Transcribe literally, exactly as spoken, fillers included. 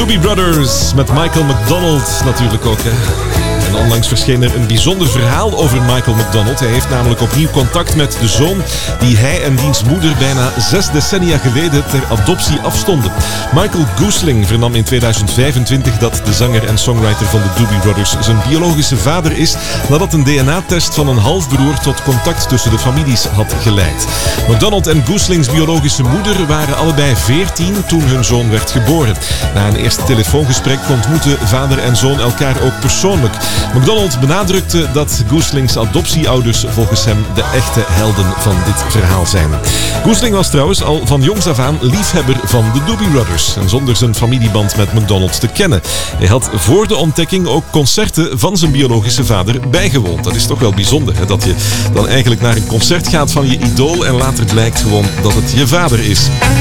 Doobie Brothers met Michael McDonald natuurlijk ook, hè. En onlangs verscheen er een bijzonder verhaal over Michael McDonald. Hij heeft namelijk opnieuw contact met de zoon die hij en diens moeder bijna zes decennia geleden ter adoptie afstonden. Michael Goosling vernam in tweeduizend vijfentwintig dat de zanger en songwriter van de Doobie Brothers zijn biologische vader is, nadat een D N A-test van een halfbroer tot contact tussen de families had geleid. McDonald en Gooslings biologische moeder waren allebei veertien toen hun zoon werd geboren. Na een eerste telefoongesprek ontmoetten vader en zoon elkaar ook persoonlijk. McDonald benadrukte dat Gooslings adoptieouders volgens hem de echte helden van dit verhaal zijn. Goosling was trouwens al van jongs af aan liefhebber van de Doobie Brothers en zonder zijn familieband met McDonald te kennen. Hij had voor de ontdekking ook concerten van zijn biologische vader bijgewoond. Dat is toch wel bijzonder, hè? Dat je dan eigenlijk naar een concert gaat van je idool en later blijkt gewoon dat het je vader is.